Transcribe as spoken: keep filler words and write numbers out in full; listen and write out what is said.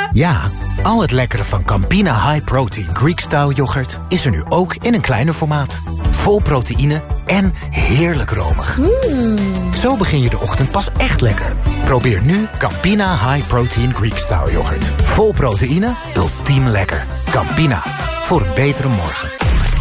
Ja, al het lekkere van Campina High Protein Greek Style yoghurt is er nu ook in een kleiner formaat. Vol proteïne en heerlijk romig. Mm. Zo begin je de ochtend pas echt lekker. Probeer nu Campina High Protein Greek Style yoghurt. Vol proteïne, ultiem lekker. Campina, voor een betere morgen.